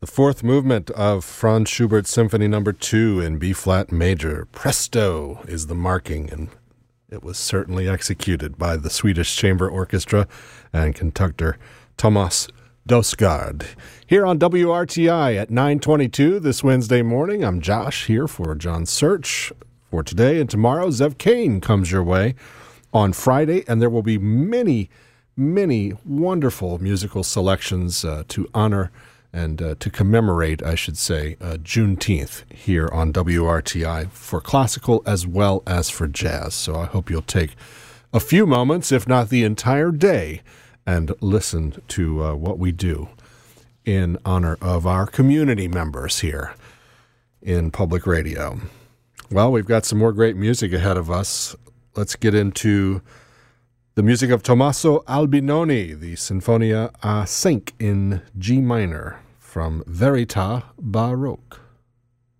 The fourth movement of Franz Schubert's Symphony No. 2 in B-flat major. Presto is the marking, and it was certainly executed by the Swedish Chamber Orchestra and conductor Thomas Dosgaard. Here on WRTI at 9:22 this Wednesday morning, I'm Josh here for John's Search. For today and tomorrow, Zev Kane comes your way on Friday, and there will be many wonderful musical selections to honor and to commemorate, I should say, Juneteenth here on WRTI for classical as well as for jazz. So I hope you'll take a few moments, if not the entire day, and listen to what we do in honor of our community members here in public radio. Well, we've got some more great music ahead of us. Let's get into the music of Tommaso Albinoni, the Sinfonia A5 in G minor from Verità Baroque.